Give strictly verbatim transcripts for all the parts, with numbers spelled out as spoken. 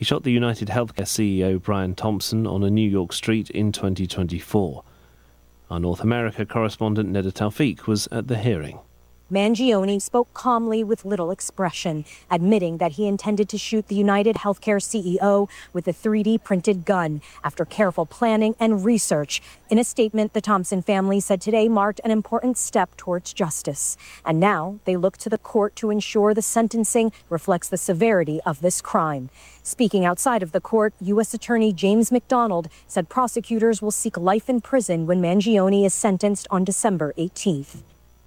He shot the United Healthcare C E O Brian Thompson on a New York street in twenty twenty-four. Our North America correspondent Neda Tawfiq was at the hearing. Mangione spoke calmly with little expression, admitting that he intended to shoot the United Healthcare C E O with a three D printed gun after careful planning and research. In a statement, the Thompson family said today marked an important step towards justice. And now they look to the court to ensure the sentencing reflects the severity of this crime. Speaking outside of the court, U S Attorney James McDonald said prosecutors will seek life in prison when Mangione is sentenced on December eighteenth.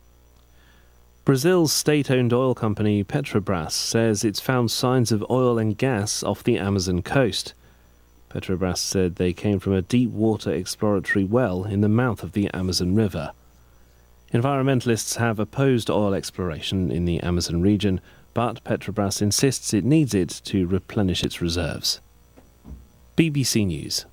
Brazil's state-owned oil company Petrobras says it's found signs of oil and gas off the Amazon coast. Petrobras said they came from a deep-water exploratory well in the mouth of the Amazon River. Environmentalists have opposed oil exploration in the Amazon region, but Petrobras insists it needs it to replenish its reserves. B B C News.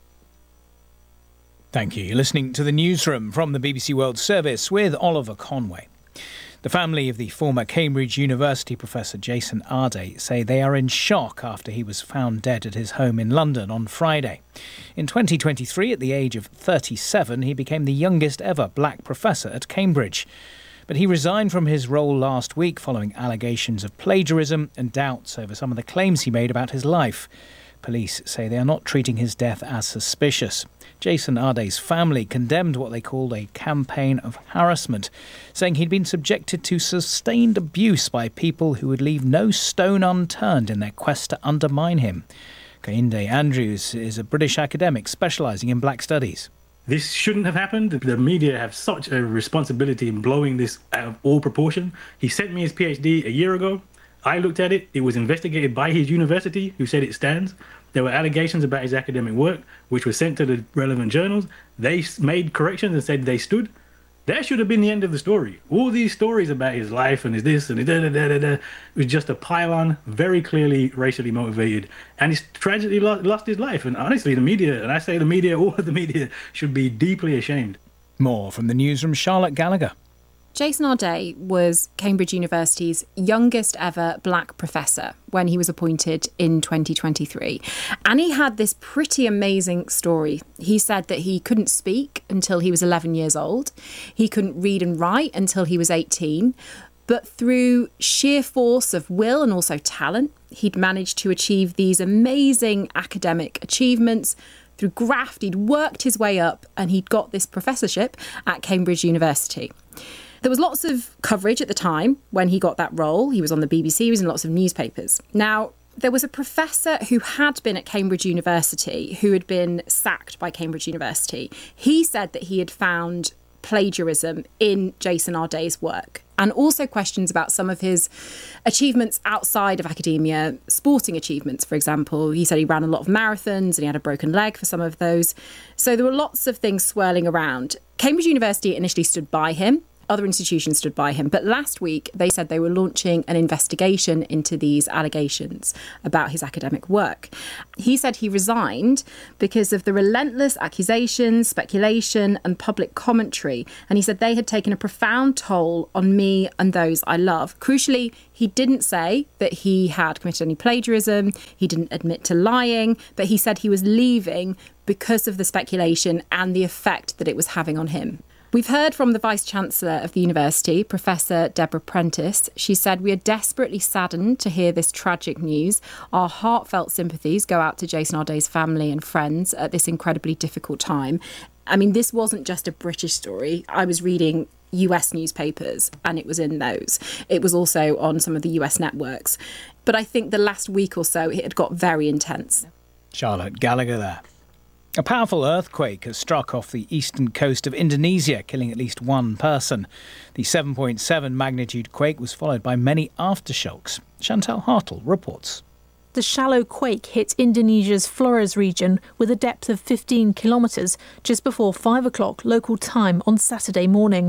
Thank you. You're listening to the newsroom from the B B C World Service with Oliver Conway. The family of the former Cambridge University professor Jason Arday say they are in shock after he was found dead at his home in London on Friday. In twenty twenty-three, at the age of thirty-seven, he became the youngest ever black professor at Cambridge. But he resigned from his role last week following allegations of plagiarism and doubts over some of the claims he made about his life. Police say they are not treating his death as suspicious. Jason Arday's family condemned what they called a campaign of harassment, saying he'd been subjected to sustained abuse by people who would leave no stone unturned in their quest to undermine him. Kehinde Andrews is a British academic specialising in black studies. This shouldn't have happened. The media have such a responsibility in blowing this out of all proportion. He sent me his PhD a year ago. I looked at it. It was investigated by his university, who said it stands. There were allegations about his academic work, which were sent to the relevant journals. They made corrections and said they stood. That should have been the end of the story. All these stories about his life and his this and his da da da da da, it was just a pile-on, very clearly racially motivated. And he's tragically lost his life. And honestly, the media, and I say the media, all of the media, should be deeply ashamed. More from the newsroom, Charlotte Gallagher. Jason Arday was Cambridge University's youngest ever black professor when he was appointed in twenty twenty-three. And he had this pretty amazing story. He said that he couldn't speak until he was eleven years old. He couldn't read and write until he was eighteen. But through sheer force of will and also talent, he'd managed to achieve these amazing academic achievements. Through graft, he'd worked his way up and he'd got this professorship at Cambridge University. There was lots of coverage at the time when he got that role. He was on the B B C, he was in lots of newspapers. Now, there was a professor who had been at Cambridge University who had been sacked by Cambridge University. He said that he had found plagiarism in Jason Arday's work and also questions about some of his achievements outside of academia, sporting achievements, for example. He said he ran a lot of marathons and he had a broken leg for some of those. So there were lots of things swirling around. Cambridge University initially stood by him. Other institutions stood by him. But last week, they said they were launching an investigation into these allegations about his academic work. He said he resigned because of the relentless accusations, speculation and public commentary. And he said they had taken a profound toll on me and those I love. Crucially, he didn't say that he had committed any plagiarism. He didn't admit to lying, but he said he was leaving because of the speculation and the effect that it was having on him. We've heard from the Vice-Chancellor of the university, Professor Deborah Prentice. She said, "We are desperately saddened to hear this tragic news. Our heartfelt sympathies go out to Jason Arday's family and friends at this incredibly difficult time." I mean, this wasn't just a British story. I was reading U S newspapers and it was in those. It was also on some of the U S networks. But I think the last week or so, it had got very intense. Charlotte Gallagher there. A powerful earthquake has struck off the eastern coast of Indonesia, killing at least one person. The seven point seven magnitude quake was followed by many aftershocks. Chantal Hartle reports. The shallow quake hit Indonesia's Flores region with a depth of fifteen kilometres just before five o'clock local time on Saturday morning.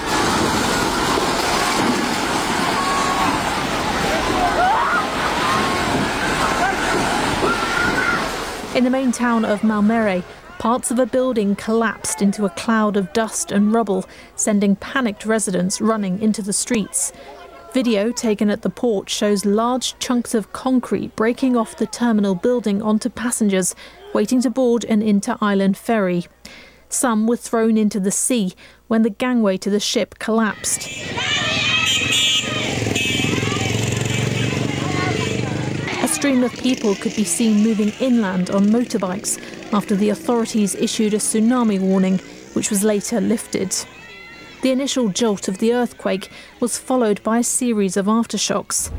In the main town of Maumere, parts of a building collapsed into a cloud of dust and rubble, sending panicked residents running into the streets. Video taken at the port shows large chunks of concrete breaking off the terminal building onto passengers waiting to board an inter-island ferry. Some were thrown into the sea when the gangway to the ship collapsed. A stream of people could be seen moving inland on motorbikes after the authorities issued a tsunami warning, which was later lifted. The initial jolt of the earthquake was followed by a series of aftershocks.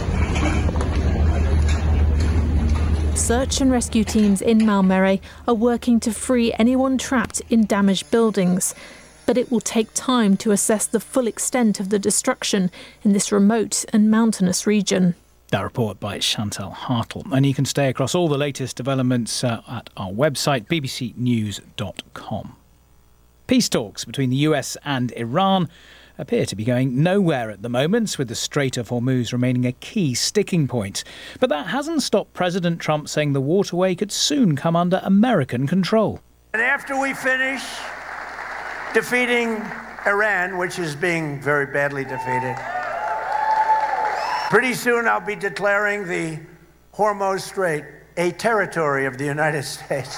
Search and rescue teams in Malmere are working to free anyone trapped in damaged buildings, but it will take time to assess the full extent of the destruction in this remote and mountainous region. That report by Chantal Hartle. And you can stay across all the latest developments uh, at our website, b b c news dot com. Peace talks between the U S and Iran appear to be going nowhere at the moment, with the Strait of Hormuz remaining a key sticking point. But that hasn't stopped President Trump saying the waterway could soon come under American control. And after we finish defeating Iran, which is being very badly defeated, pretty soon I'll be declaring the Hormuz Strait a territory of the United States.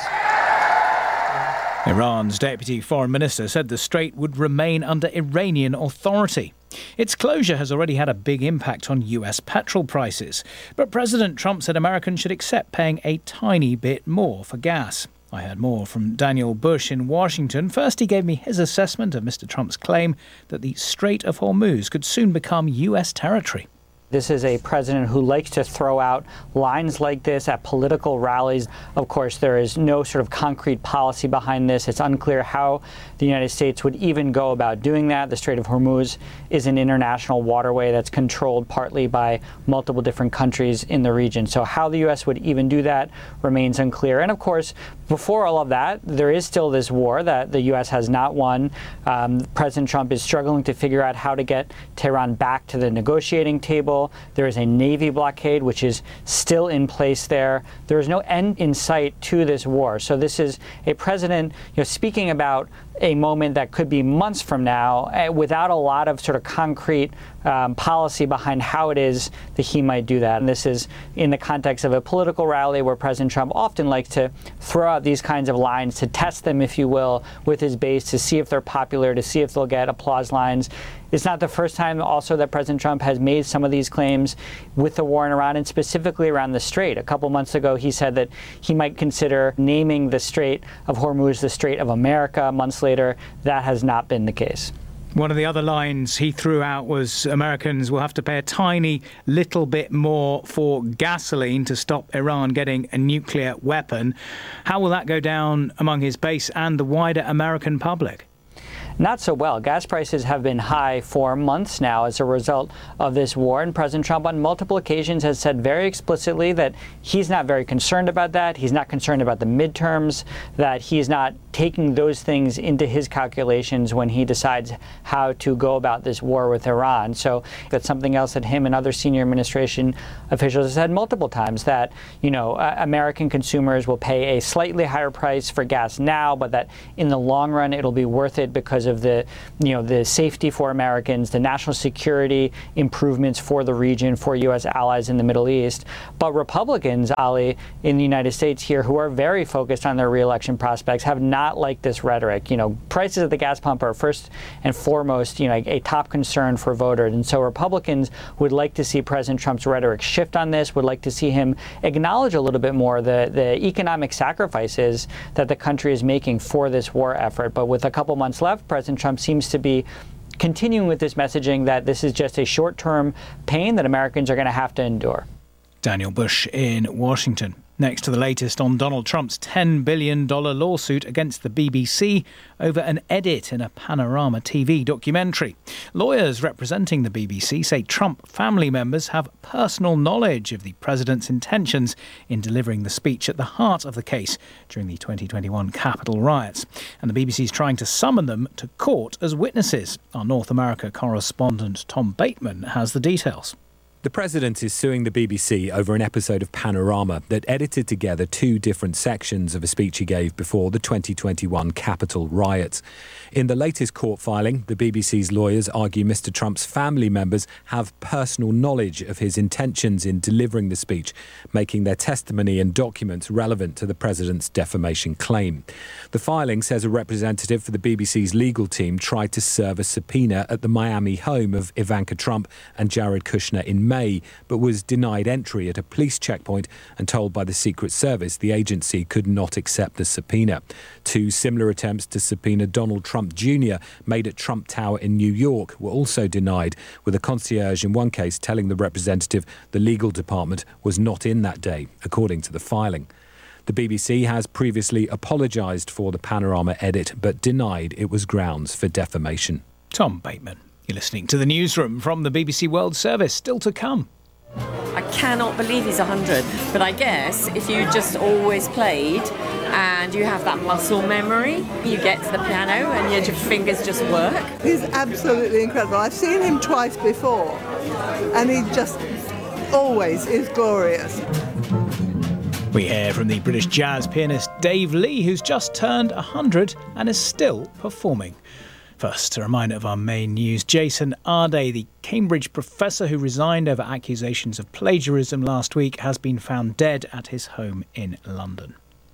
Iran's deputy foreign minister said the strait would remain under Iranian authority. Its closure has already had a big impact on U S petrol prices, but President Trump said Americans should accept paying a tiny bit more for gas. I heard more from Daniel Bush in Washington. First, he gave me his assessment of Mister Trump's claim that the Strait of Hormuz could soon become U S territory. This is a president who likes to throw out lines like this at political rallies. Of course, there is no sort of concrete policy behind this. It's unclear how the United States would even go about doing that. The Strait of Hormuz is an international waterway that's controlled partly by multiple different countries in the region. So how the U S would even do that remains unclear. And of course, before all of that, there is still this war that the U S has not won. Um, President Trump is struggling to figure out how to get Tehran back to the negotiating table. There is a Navy blockade, which is still in place there. There is no end in sight to this war. So this is a president, you know, speaking about a moment that could be months from now uh, without a lot of sort of concrete um, policy behind how it is that he might do that. And this is in the context of a political rally where President Trump often likes to throw out these kinds of lines to test them, if you will, with his base to see if they're popular, to see if they'll get applause lines. It's not the first time also that President Trump has made some of these claims with the war in Iran, and specifically around the Strait. A couple months ago, he said that he might consider naming the Strait of Hormuz the Strait of America. Months later, that has not been the case. One of the other lines he threw out was Americans will have to pay a tiny little bit more for gasoline to stop Iran getting a nuclear weapon. How will that go down among his base and the wider American public? Not so well. Gas prices have been high for months now as a result of this war, and President Trump on multiple occasions has said very explicitly that he's not very concerned about that. He's not concerned about the midterms, that he's not taking those things into his calculations when he decides how to go about this war with Iran. So that's something else that him and other senior administration officials have said multiple times, that, you know, uh, American consumers will pay a slightly higher price for gas now, but that in the long run it'll be worth it because of the, you know, the safety for Americans, the national security improvements for the region, for U S allies in the Middle East. But Republicans, Ali, in the United States here, who are very focused on their reelection prospects, have not liked this rhetoric. You know, prices at the gas pump are first and foremost, you know, a top concern for voters. And so Republicans would like to see President Trump's rhetoric shift on this, would like to see him acknowledge a little bit more the, the economic sacrifices that the country is making for this war effort. But with a couple months left, President Trump seems to be continuing with this messaging that this is just a short-term pain that Americans are going to have to endure. Daniel Bush in Washington. Next to the latest on Donald Trump's ten billion dollars lawsuit against the B B C over an edit in a Panorama T V documentary. Lawyers representing the B B C say Trump family members have personal knowledge of the president's intentions in delivering the speech at the heart of the case during the twenty twenty-one Capitol riots. And the B B C is trying to summon them to court as witnesses. Our North America correspondent Tom Bateman has the details. The president is suing the B B C over an episode of Panorama that edited together two different sections of a speech he gave before the twenty twenty-one Capitol riots. In the latest court filing, the B B C's lawyers argue Mister Trump's family members have personal knowledge of his intentions in delivering the speech, making their testimony and documents relevant to the president's defamation claim. The filing says a representative for the B B C's legal team tried to serve a subpoena at the Miami home of Ivanka Trump and Jared Kushner in May, but was denied entry at a police checkpoint and told by the Secret Service the agency could not accept the subpoena. Two similar attempts to subpoena Donald Trump Junior made at Trump Tower in New York were also denied, with a concierge in one case telling the representative the legal department was not in that day, according to the filing. The B B C has previously apologised for the Panorama edit, but denied it was grounds for defamation. Tom Bateman. You're listening to the newsroom from the B B C World Service. Still to come. I cannot believe he's one hundred, but I guess if you just always played and you have that muscle memory, you get to the piano and your fingers just work. He's absolutely incredible. I've seen him twice before and he just always is glorious. We hear from the British jazz pianist Dave Lee, who's just turned one hundred and is still performing. First, a reminder of our main news. Jason Arday, the Cambridge professor who resigned over accusations of plagiarism last week, has been found dead at his home in London.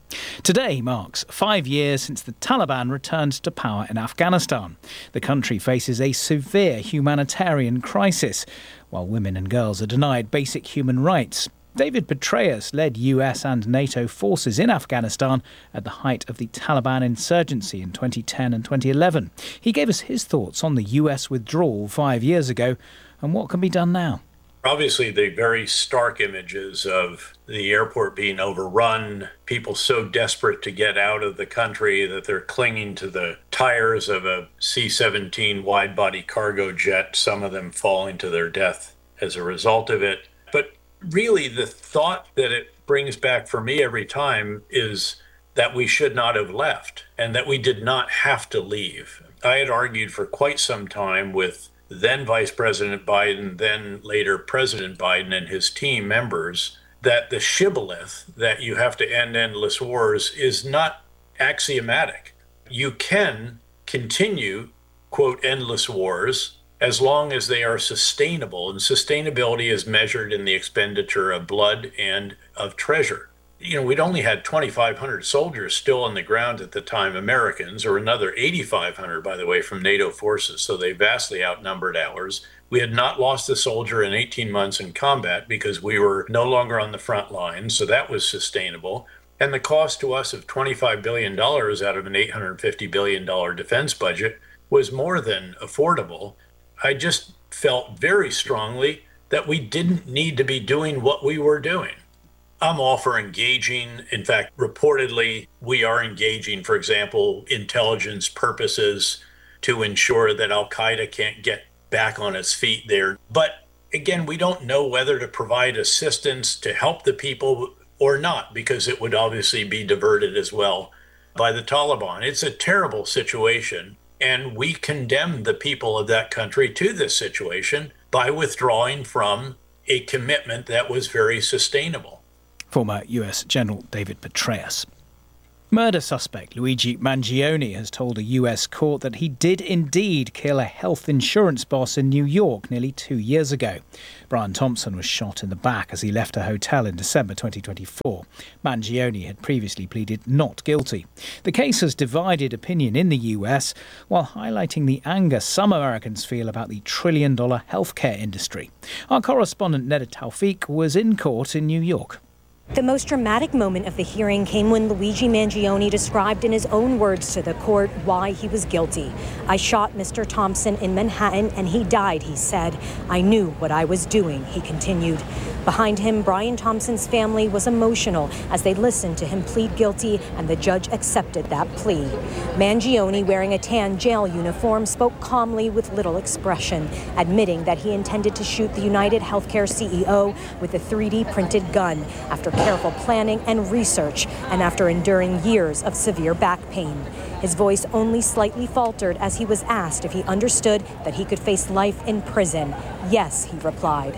Today marks five years since the Taliban returned to power in Afghanistan. The country faces a severe humanitarian crisis, while women and girls are denied basic human rights. David Petraeus led U S and NATO forces in Afghanistan at the height of the Taliban insurgency in twenty ten and twenty eleven. He gave us his thoughts on the U S withdrawal five years ago and what can be done now. Obviously, the very stark images of the airport being overrun, people so desperate to get out of the country that they're clinging to the tires of a C seventeen wide-body cargo jet, some of them falling to their death as a result of it. But really, the thought that it brings back for me every time is that we should not have left and that we did not have to leave. I had argued for quite some time with then Vice President Biden, then later President Biden and his team members, that the shibboleth that you have to end endless wars is not axiomatic. You can continue, quote, endless wars as long as they are sustainable, and sustainability is measured in the expenditure of blood and of treasure. You know, we'd only had twenty-five hundred soldiers still on the ground at the time, Americans, or another eighty-five hundred, by the way, from NATO forces, so they vastly outnumbered ours. We had not lost a soldier in eighteen months in combat because we were no longer on the front lines, so that was sustainable. And the cost to us of twenty-five billion dollars out of an eight hundred fifty billion dollars defense budget was more than affordable. I just felt very strongly that we didn't need to be doing what we were doing. I'm all for engaging. In fact, reportedly, we are engaging, for example, intelligence purposes to ensure that Al-Qaeda can't get back on its feet there. But again, we don't know whether to provide assistance to help the people or not, because it would obviously be diverted as well by the Taliban. It's a terrible situation. And we condemn the people of that country to this situation by withdrawing from a commitment that was very sustainable. Former U S General David Petraeus. Murder suspect Luigi Mangione has told a U S court that he did indeed kill a health insurance boss in New York nearly two years ago. Brian Thompson was shot in the back as he left a hotel in December twenty twenty-four. Mangione had previously pleaded not guilty. The case has divided opinion in the U S, while highlighting the anger some Americans feel about the trillion-dollar healthcare industry. Our correspondent Neda Tawfiq was in court in New York. The most dramatic moment of the hearing came when Luigi Mangione described in his own words to the court why he was guilty. I shot Mister Thompson in Manhattan and he died, he said. I knew what I was doing, he continued. Behind him, Brian Thompson's family was emotional as they listened to him plead guilty, and the judge accepted that plea. Mangione, wearing a tan jail uniform, spoke calmly with little expression, admitting that he intended to shoot the United Healthcare C E O with a three D printed gun after careful planning and research and after enduring years of severe back pain. His voice only slightly faltered as he was asked if he understood that he could face life in prison. Yes, he replied.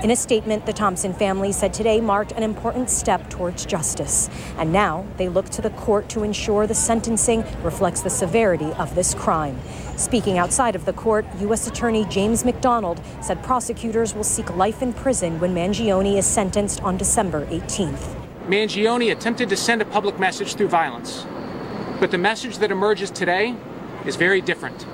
In a statement, the Thompson family said today marked an important step towards justice. And now they look to the court to ensure the sentencing reflects the severity of this crime. Speaking outside of the court, U S Attorney James McDonald said prosecutors will seek life in prison when Mangione is sentenced on December eighteenth. Mangione attempted to send a public message through violence, but the message that emerges today is very different.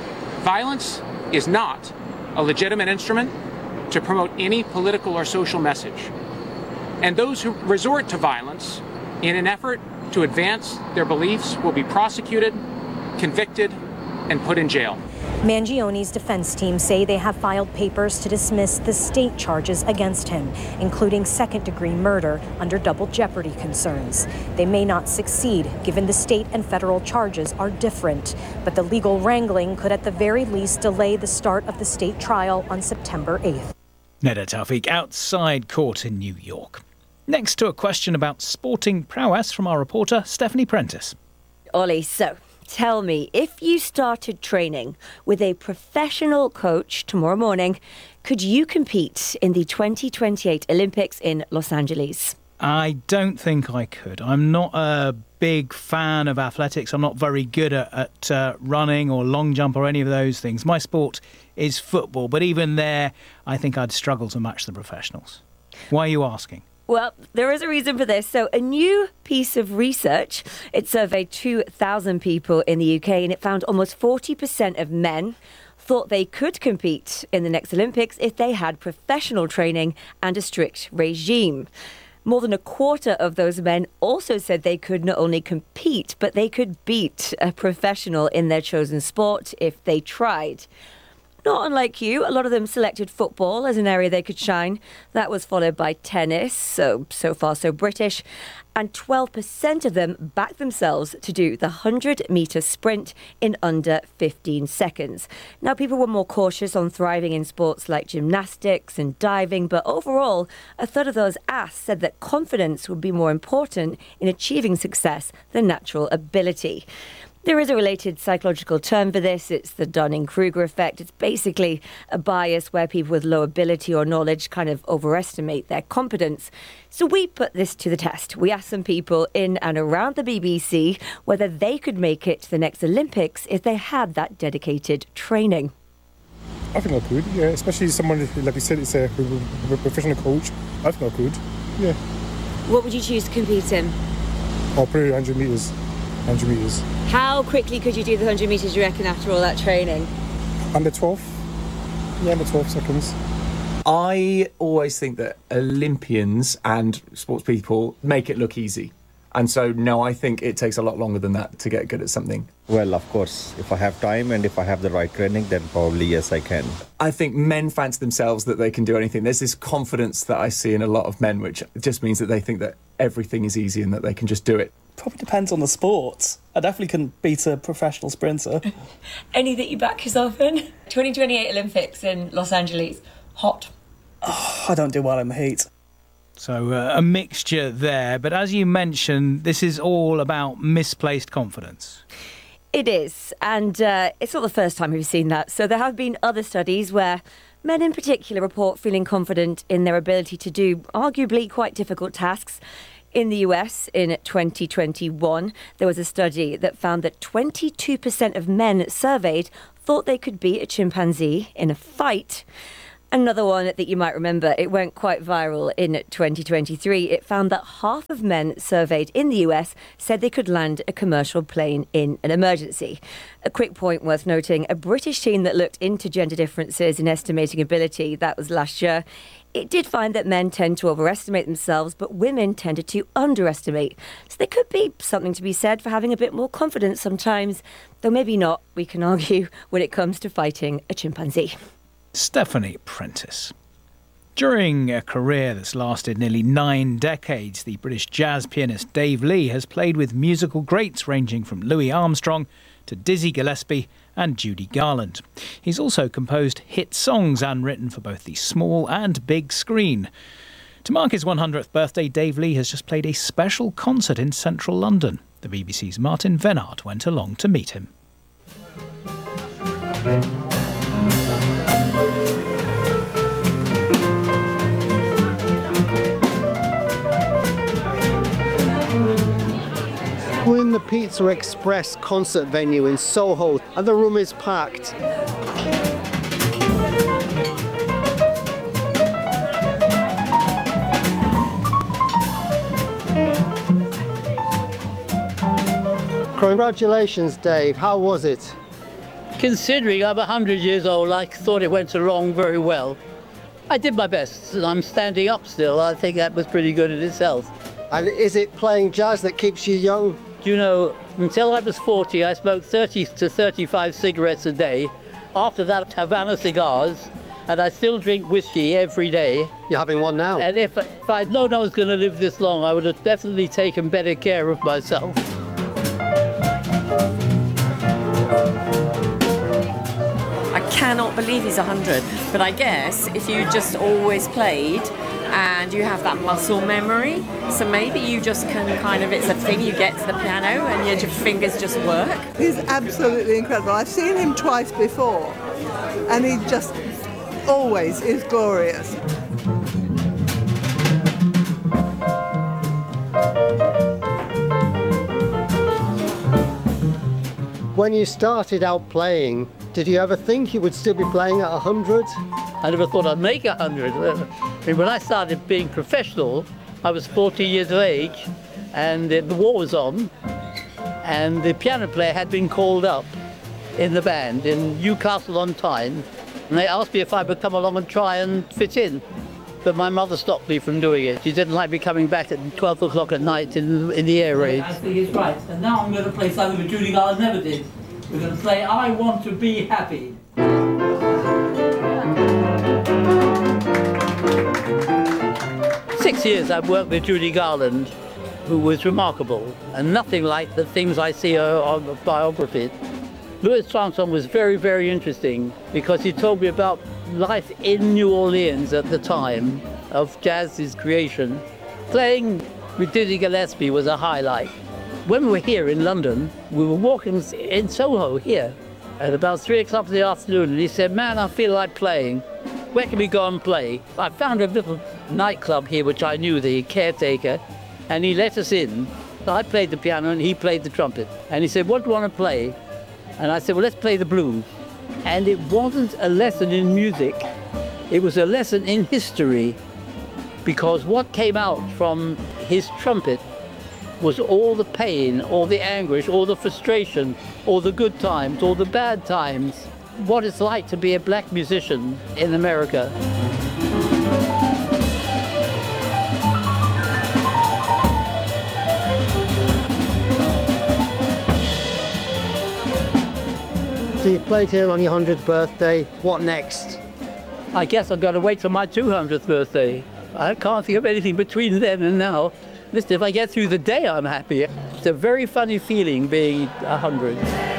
Violence is not a legitimate instrument to promote any political or social message. And those who resort to violence in an effort to advance their beliefs will be prosecuted, convicted, and put in jail. Mangione's defense team say they have filed papers to dismiss the state charges against him, including second-degree murder under double jeopardy concerns. They may not succeed, given the state and federal charges are different, but the legal wrangling could at the very least delay the start of the state trial on September eighth. Neda Tawfik outside court in New York. Next to a question about sporting prowess from our reporter, Stephanie Prentice. Ollie, so tell me, if you started training with a professional coach tomorrow morning, could you compete in the twenty twenty-eight Olympics in Los Angeles? I don't think I could. I'm not a big fan of athletics. I'm not very good at, at uh, running or long jump or any of those things. My sport is football, but even there, I think I'd struggle to match the professionals. Why are you asking? Well, there is a reason for this. So a new piece of research, it surveyed two thousand people in the U K, and it found almost forty percent of men thought they could compete in the next Olympics if they had professional training and a strict regime. More than a quarter of those men also said they could not only compete, but they could beat a professional in their chosen sport if they tried. Not unlike you, a lot of them selected football as an area they could shine. That was followed by tennis, so so far so British. And twelve percent of them backed themselves to do the one hundred metre sprint in under fifteen seconds. Now, people were more cautious on thriving in sports like gymnastics and diving, but overall, a third of those asked said that confidence would be more important in achieving success than natural ability. There is a related psychological term for this. It's the Dunning-Kruger effect. It's basically a bias where people with low ability or knowledge kind of overestimate their competence. So we put this to the test. We asked some people in and around the B B C whether they could make it to the next Olympics if they had that dedicated training. I think I could, yeah, especially someone, like you said, it's a, a professional coach. I think I could, yeah. What would you choose to compete in? I'll probably one hundred metres. one hundred metres. How quickly could you do the one hundred metres, you reckon, after all that training? Under twelve. Yeah, under twelve seconds. I always think that Olympians and sports people make it look easy. And so, no, I think it takes a lot longer than that to get good at something. Well, of course, if I have time and if I have the right training, then probably yes, I can. I think men fancy themselves that they can do anything. There's this confidence that I see in a lot of men, which just means that they think that everything is easy and that they can just do it. Probably depends on the sport. I definitely couldn't beat a professional sprinter. Any that you back yourself in? twenty twenty-eight Olympics in Los Angeles. Hot. Oh, I don't do well in the heat. So uh, a mixture there. But as you mentioned, this is all about misplaced confidence. It is. And uh, it's not the first time we've seen that. So there have been other studies where men in particular report feeling confident in their ability to do arguably quite difficult tasks. In the U S in twenty twenty-one, there was a study that found that twenty-two percent of men surveyed thought they could beat a chimpanzee in a fight. Another one that you might remember, it went quite viral in twenty twenty-three. It found that half of men surveyed in the U S said they could land a commercial plane in an emergency. A quick point worth noting, a British team that looked into gender differences in estimating ability, that was last year, it did find that men tend to overestimate themselves, but women tended to underestimate. So there could be something to be said for having a bit more confidence sometimes, though maybe not, we can argue, when it comes to fighting a chimpanzee. Stephanie Prentice. During a career that's lasted nearly nine decades, the British jazz pianist Dave Lee has played with musical greats ranging from Louis Armstrong to Dizzy Gillespie and Judy Garland. He's also composed hit songs and written for both the small and big screen. To mark his one hundredth birthday, Dave Lee has just played a special concert in central London. The B B C's Martin Vennard went along to meet him. the Pizza Express concert venue in Soho, and the room is packed. Congratulations, Dave. How was it? Considering I'm one hundred years old, I thought it went along very well. I did my best, and I'm standing up still. I think that was pretty good in itself. And is it playing jazz that keeps you young? Do you know, until I was forty, I smoked thirty to thirty-five cigarettes a day. After that, Havana cigars, and I still drink whiskey every day. You're having one now? And if, if I'd known I was going to live this long, I would have definitely taken better care of myself. I cannot believe he's one hundred, but I guess if you just always played and you have that muscle memory, so maybe you just can kind of, it's a thing, you get to the piano and your fingers just work. He's absolutely incredible. I've seen him twice before, and he just always is glorious. When you started out playing, did you ever think you would still be playing at one hundred? I never thought I'd make one hundred. I mean, when I started being professional, I was forty years of age, and the war was on, and the piano player had been called up in the band in Newcastle on Tyne, and they asked me if I would come along and try and fit in. But my mother stopped me from doing it. She didn't like me coming back at twelve o'clock at night in, in the air raids. I think it's right. And now I'm going to play something that Judy Garland never did. We're going to play I Want to Be Happy. Six years I've worked with Judy Garland, who was remarkable, and nothing like the things I see her on the biography. Louis Armstrong was very, very interesting because he told me about life in New Orleans at the time of jazz's creation. Playing with Dizzy Gillespie was a highlight. When we were here in London, we were walking in Soho here at about three o'clock in the afternoon, and he said, "Man, I feel like playing. Where can we go and play?" I found a little nightclub here, which I knew, the caretaker, and he let us in. So I played the piano and he played the trumpet. And he said, "What do you want to play?" And I said, "Well, let's play the blues." And it wasn't a lesson in music, it was a lesson in history, because what came out from his trumpet was all the pain, all the anguish, all the frustration, all the good times, all the bad times, what it's like to be a black musician in America. So you played here on your one hundredth birthday. What next? I guess I've got to wait till my two hundredth birthday. I can't think of anything between then and now. Listen, if I get through the day, I'm happy. It's a very funny feeling being one hundred.